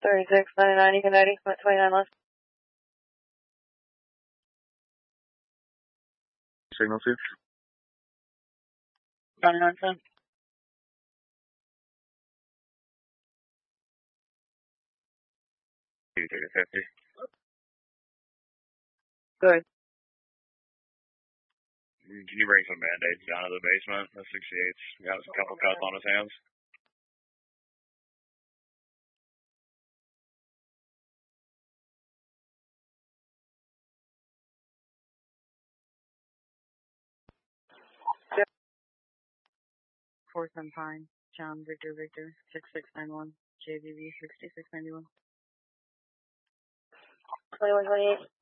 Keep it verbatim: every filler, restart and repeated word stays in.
thirty-six ninety-nine, you can ninety, twenty-nine left. Signal two. ninety-nine ten. two thirty fifty. Good. Can you bring some band-aids down to the basement? The sixty-eight's got a couple cuts on his hands. Four Sun Pine, John Victor Victor, six six nine one, J V V sixty-six ninety-one. twenty-one twenty-eight.